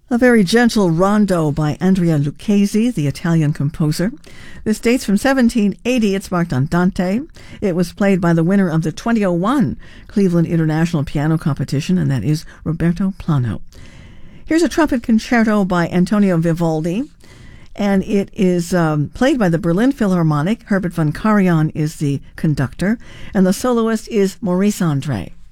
A very gentle rondo by Andrea Lucchesi, the Italian composer. This dates from 1780. It's marked Andante. It was played by the winner of the 2001 Cleveland International Piano Competition, and that is Roberto Plano. Here's a trumpet concerto by Antonio Vivaldi, and it is played by the Berlin Philharmonic. Herbert von Karajan is the conductor, and the soloist is Maurice Andre.